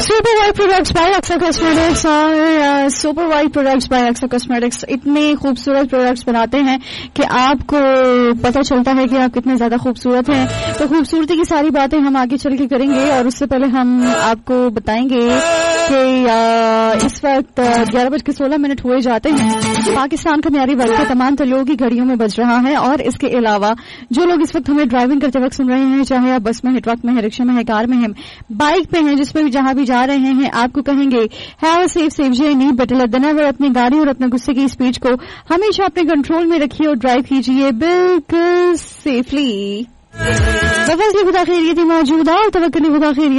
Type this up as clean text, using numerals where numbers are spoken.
Super white products by अक्सर cosmetics और super white products by अक्सर कॉस्मेटिक्स इतने खूबसूरत प्रोडक्ट्स बनाते हैं कि आपको पता चलता है कि आप कितने ज्यादा खूबसूरत हैं। तो खूबसूरती की सारी बातें हम आगे चल के करेंगे और उससे पहले हम आपको बताएंगे कि इस वक्त 11:16 हुए जाते हैं। पाकिस्तान का म्यारी वक्त तमाम लोगों की घड़ियों में बज रहा है और इसके अलावा जो लोग इस वक्त हमें ड्राइविंग करते वक्त सुन रहे हैं, चाहे आप बस में है, ट्रक में है, रिक्शा में है, कार में है, बाइक पे हैं, जिसमें भी जहां भी जा रहे हैं, आपको कहेंगे have a safe journey, but never अपनी गाड़ी और अपने गुस्से की स्पीड को हमेशा अपने कंट्रोल में रखिए और ड्राइव कीजिए बिल्कुल सेफली। खुदा खैरियत मौजूदा और तवक्कुल खुदा खैरियत